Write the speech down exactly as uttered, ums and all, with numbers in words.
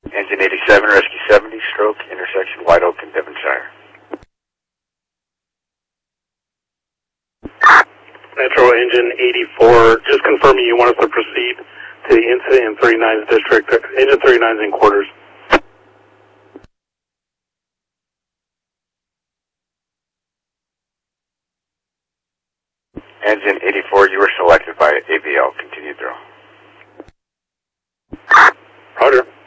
Engine eighty-seven, Rescue seventy, stroke, intersection White Oak in Devonshire. Metro Engine eighty-four, just confirming you want us to proceed to the incident in thirty-ninth district. Engine thirty-nine is in quarters. Engine eighty-four, you were selected by A V L. Continue through. Roger.